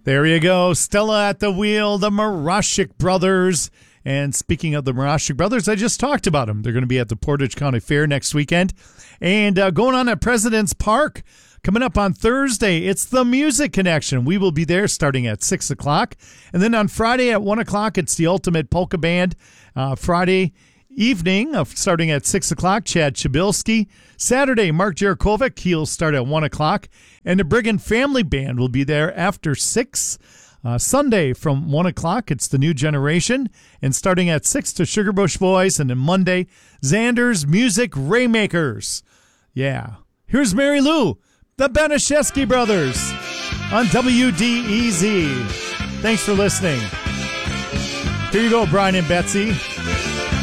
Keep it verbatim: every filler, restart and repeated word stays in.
There you go. Stella at the wheel, the Marashik brothers. And speaking of the Marashik brothers, I just talked about them. They're going to be at the Portage County Fair next weekend. And uh, going on at President's Park, coming up on Thursday, it's the Music Connection. We will be there starting at six o'clock. And then on Friday at one o'clock, it's the Ultimate Polka Band. Uh, Friday evening, uh, starting at six o'clock, Chad Chabilski. Saturday, Mark Jarakovic. He'll start at one o'clock. And the Brigand Family Band will be there after six. Uh, Sunday from one o'clock, it's the New Generation. And starting at six to Sugarbush Boys. And then Monday, Xander's Music Raymakers. Yeah. Here's Mary Lou, the Banaszewski Brothers on W D E Z. Thanks for listening. Here you go, Brian and Betsy.